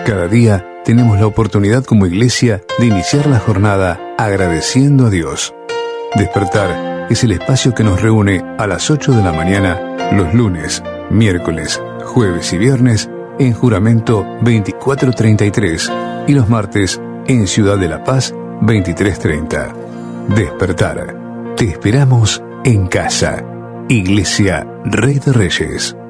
Cada día tenemos la oportunidad como iglesia de iniciar la jornada agradeciendo a Dios. Despertar es el espacio que nos reúne a las 8 de la mañana los lunes, miércoles, jueves y viernes en Juramento 2433 y los martes en Ciudad de la Paz 2330. Despertar. Te esperamos en casa. Iglesia Rey de Reyes.